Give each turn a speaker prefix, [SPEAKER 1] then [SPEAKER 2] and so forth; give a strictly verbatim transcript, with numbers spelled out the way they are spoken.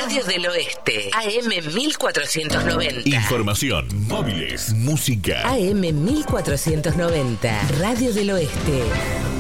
[SPEAKER 1] Radio del Oeste, A M mil cuatrocientos noventa.
[SPEAKER 2] Información, móviles, música.
[SPEAKER 1] A M mil cuatrocientos noventa, Radio del Oeste.